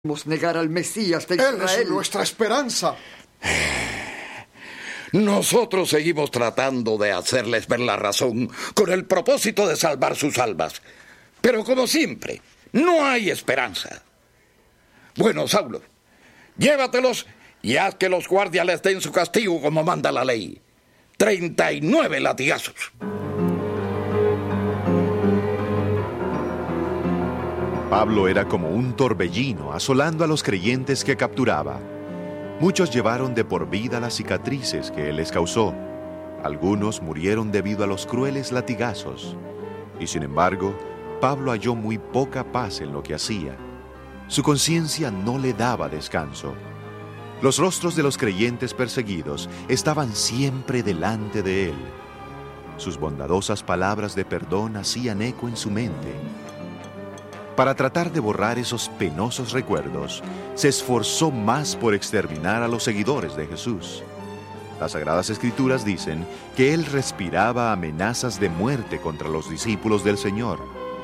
negar al Mesías de Él Israel. es nuestra esperanza. Nosotros seguimos tratando de hacerles ver la razón con el propósito de salvar sus almas. Pero como siempre, no hay esperanza. Bueno, Saulo, llévatelos y haz que los guardias les den su castigo como manda la ley. 39 latigazos. Pablo era como un torbellino asolando a los creyentes que capturaba. Muchos llevaron de por vida las cicatrices que él les causó. Algunos murieron debido a los crueles latigazos. Y sin embargo, Pablo halló muy poca paz en lo que hacía. Su conciencia no le daba descanso. Los rostros de los creyentes perseguidos estaban siempre delante de él. Sus bondadosas palabras de perdón hacían eco en su mente. Para tratar de borrar esos penosos recuerdos, se esforzó más por exterminar a los seguidores de Jesús. Las Sagradas Escrituras dicen que él respiraba amenazas de muerte contra los discípulos del Señor.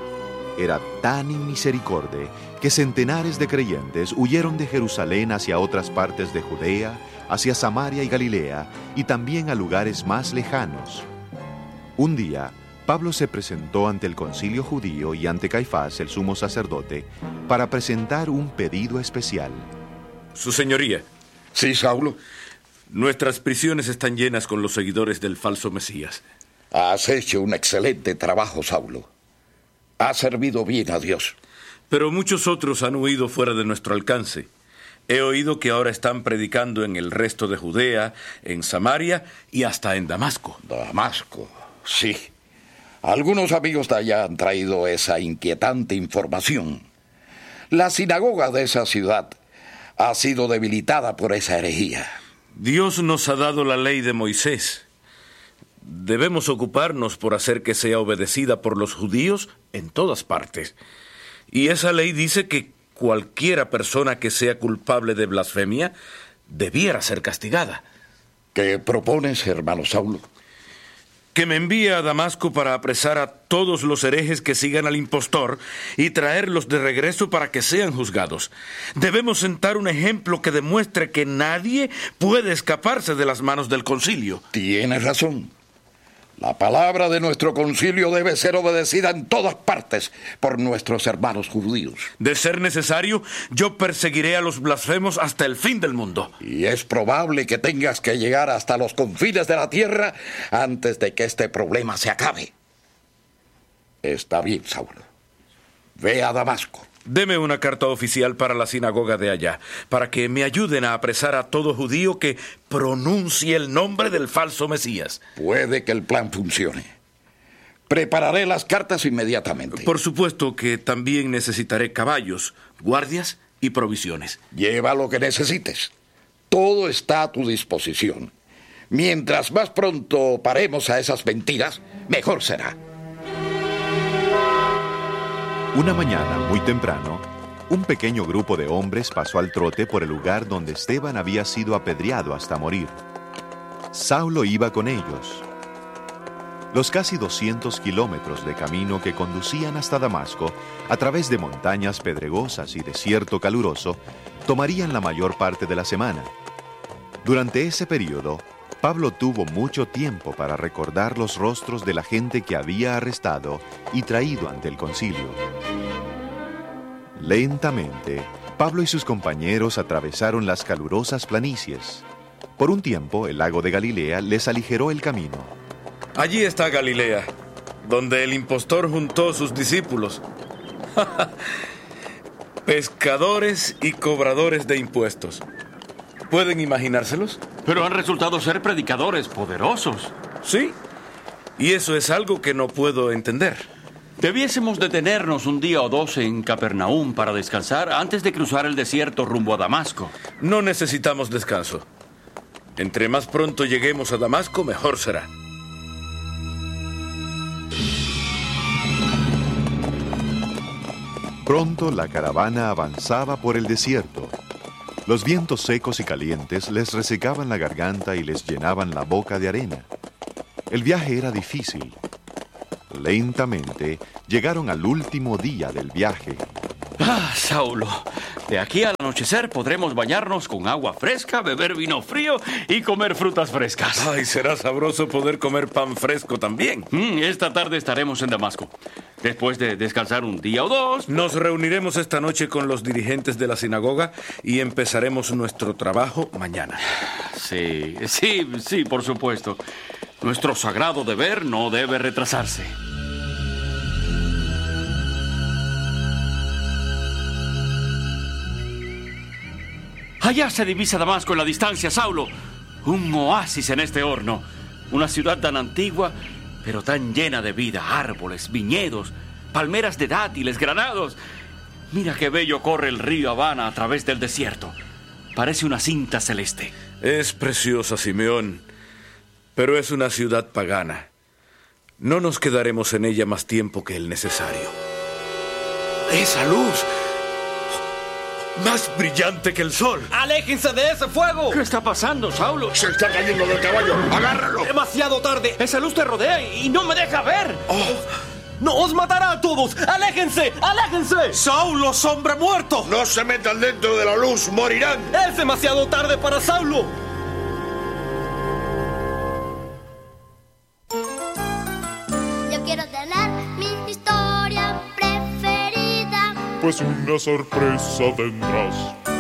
Era tan inmisericorde que centenares de creyentes huyeron de Jerusalén hacia otras partes de Judea, hacia Samaria y Galilea, y también a lugares más lejanos. Un día, Pablo se presentó ante el concilio judío y ante Caifás, el sumo sacerdote, para presentar un pedido especial. Su señoría. Sí, Saulo. Nuestras prisiones están llenas con los seguidores del falso Mesías. Has hecho un excelente trabajo, Saulo. Has servido bien a Dios. Pero muchos otros han huido fuera de nuestro alcance. He oído que ahora están predicando en el resto de Judea, en Samaria y hasta en Damasco. Damasco, sí. Algunos amigos de allá han traído esa inquietante información. La sinagoga de esa ciudad ha sido debilitada por esa herejía. Dios nos ha dado la ley de Moisés. Debemos ocuparnos por hacer que sea obedecida por los judíos en todas partes. Y esa ley dice que cualquiera persona que sea culpable de blasfemia debiera ser castigada. ¿Qué propones, hermano Saulo? Que me envíe a Damasco para apresar a todos los herejes que sigan al impostor y traerlos de regreso para que sean juzgados. Debemos sentar un ejemplo que demuestre que nadie puede escaparse de las manos del concilio. Tienes razón. La palabra de nuestro concilio debe ser obedecida en todas partes por nuestros hermanos judíos. De ser necesario, yo perseguiré a los blasfemos hasta el fin del mundo. Y es probable que tengas que llegar hasta los confines de la tierra antes de que este problema se acabe. Está bien, Saulo. Ve a Damasco. Deme una carta oficial para la sinagoga de allá, para que me ayuden a apresar a todo judío que pronuncie el nombre del falso Mesías. Puede que el plan funcione. Prepararé las cartas inmediatamente. Por supuesto que también necesitaré caballos, guardias y provisiones. Lleva lo que necesites. Todo está a tu disposición. Mientras más pronto paremos a esas mentiras, mejor será. Una mañana, muy temprano, un pequeño grupo de hombres pasó al trote por el lugar donde Esteban había sido apedreado hasta morir. Saulo iba con ellos. Los casi 200 kilómetros de camino que conducían hasta Damasco, a través de montañas pedregosas y desierto caluroso, tomarían la mayor parte de la semana. Durante ese periodo, Pablo tuvo mucho tiempo para recordar los rostros de la gente que había arrestado y traído ante el concilio. Lentamente, Pablo y sus compañeros atravesaron las calurosas planicies. Por un tiempo, el lago de Galilea les aligeró el camino. Allí está Galilea, donde el impostor juntó sus discípulos. Pescadores y cobradores de impuestos. ¿Pueden imaginárselos? Pero han resultado ser predicadores poderosos. Sí, y eso es algo que no puedo entender. Debiésemos detenernos un día o dos en Capernaum para descansar antes de cruzar el desierto rumbo a Damasco. No necesitamos descanso. Entre más pronto lleguemos a Damasco, mejor será. Pronto la caravana avanzaba por el desierto. Los vientos secos y calientes les resecaban la garganta y les llenaban la boca de arena. El viaje era difícil. Lentamente llegaron al último día del viaje. ¡Ah, Saulo! De aquí al anochecer podremos bañarnos con agua fresca, beber vino frío y comer frutas frescas. Ay, será sabroso poder comer pan fresco también. Esta tarde estaremos en Damasco. Después de descansar un día o dos... Nos reuniremos esta noche con los dirigentes de la sinagoga y empezaremos nuestro trabajo mañana. Sí, por supuesto. Nuestro sagrado deber no debe retrasarse. Allá se divisa Damasco en la distancia, Saulo. Un oasis en este horno. Una ciudad tan antigua, pero tan llena de vida. Árboles, viñedos, palmeras de dátiles, granados. Mira qué bello corre el río Habana a través del desierto. Parece una cinta celeste. Es preciosa, Simeón, pero es una ciudad pagana. No nos quedaremos en ella más tiempo que el necesario. ¡Esa luz! ¡Más brillante que el sol! ¡Aléjense de ese fuego! ¿Qué está pasando, Saulo? ¡Se está cayendo del caballo! ¡Agárralo! ¡Demasiado tarde! Esa luz te rodea y no me deja ver. ¡No os matará a todos! ¡Aléjense! ¡Aléjense! ¡Saulo, hombre muerto! ¡No se metan dentro de la luz! ¡Morirán! ¡Es demasiado tarde para Saulo! Yo quiero tener mi historia preferida. Pues una sorpresa tendrás.